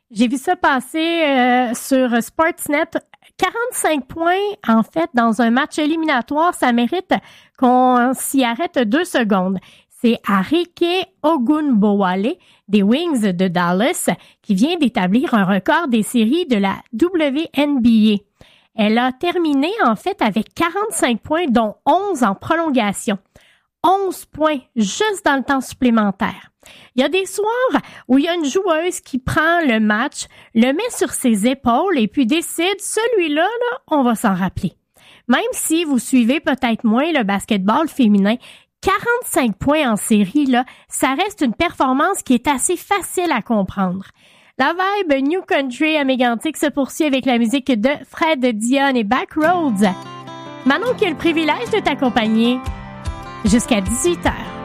J'ai vu ça passer sur Sportsnet. 45 points, en fait, dans un match éliminatoire, ça mérite qu'on s'y arrête 2 secondes. C'est Arike Ogunbowale des Wings de Dallas qui vient d'établir un record des séries de la WNBA. Elle a terminé, en fait, avec 45 points, dont 11 en prolongation. 11 points juste dans le temps supplémentaire. Il y a des soirs où il y a une joueuse qui prend le match, le met sur ses épaules et puis décide, celui-là, là, on va s'en rappeler. Même si vous suivez peut-être moins le basketball féminin, 45 points en série, là, ça reste une performance qui est assez facile à comprendre. La vibe New Country à Mégantic se poursuit avec la musique de Fred Dion et Backroads. Manon qui a le privilège de t'accompagner jusqu'à 18h.